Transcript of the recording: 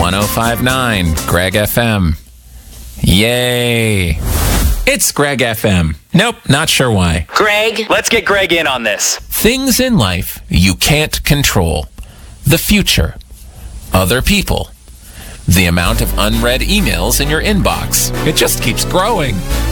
1059 Greg FM. Yay. It's Greg FM. Nope, not sure why. Greg, let's get Greg in on this. Things in life you can't control. The future. Other people. The amount of unread emails in your inbox. It just keeps growing.